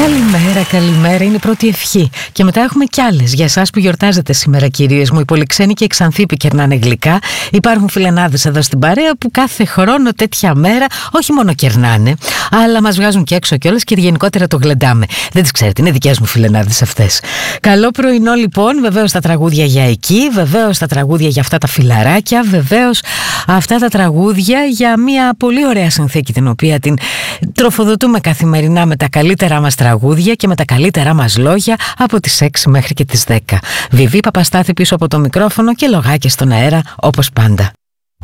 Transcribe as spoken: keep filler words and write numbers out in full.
Καλημέρα, καλημέρα. Είναι η πρώτη ευχή. Και μετά έχουμε κι άλλες. Για εσάς που γιορτάζετε σήμερα, κυρίες μου, οι Πολυξένοι και οι Ξανθήποι κερνάνε γλυκά. Υπάρχουν φιλενάδες εδώ στην παρέα που κάθε χρόνο τέτοια μέρα όχι μόνο κερνάνε, αλλά μας βγάζουν και έξω κιόλας και γενικότερα το γλεντάμε. Δεν τις ξέρετε, είναι δικές μου φιλενάδες αυτές. Καλό πρωινό λοιπόν, βεβαίως τα τραγούδια για εκεί, βεβαίως τα τραγούδια για αυτά τα φιλαράκια, βεβαίως αυτά τα τραγούδια για μια πολύ ωραία συνθήκη την οποία την τροφοδοτούμε καθημερινά με τα καλύτερά μας τραγούδια και με τα καλύτερά μας λόγια από τις έξι μέχρι και τις δέκα. Βιβί Παπαστάθη πίσω από το μικρόφωνο και λογάκια στον αέρα όπως πάντα.